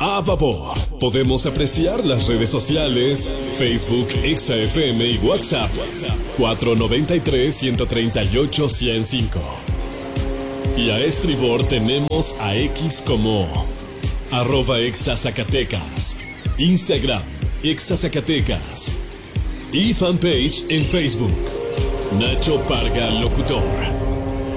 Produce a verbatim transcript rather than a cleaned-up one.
A vapor. Podemos apreciar las redes sociales, Facebook, Exa F M y WhatsApp. cuatro noventa y tres, ciento treinta y ocho, ciento cinco. Y a estribor tenemos a X como arroba Exa Zacatecas, Instagram, Exa Zacatecas y fanpage en Facebook, Nacho Parga Locutor.